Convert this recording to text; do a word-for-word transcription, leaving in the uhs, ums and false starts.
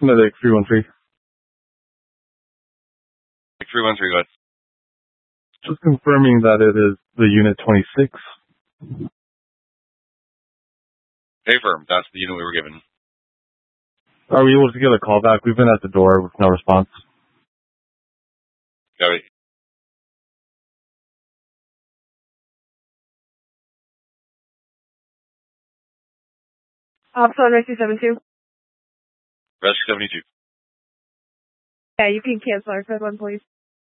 Medic three one three. three one three, go ahead. Just confirming that it is the unit twenty-six. Affirm, that's the unit we were given. Are we able to get a call back? We've been at the door with no response. Got it. Officer on Rescue seventy-two. Rescue seventy-two. Yeah, you can cancel our third one, please.